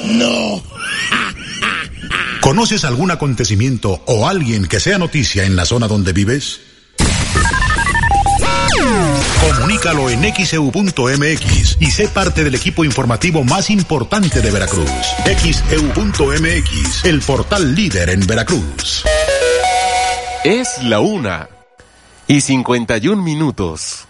No. ¿Conoces algún acontecimiento o alguien que sea noticia en la zona donde vives? Comunícalo en xeu.mx y sé parte del equipo informativo más importante de Veracruz. xeu.mx, el portal líder en Veracruz. Es la 1:51.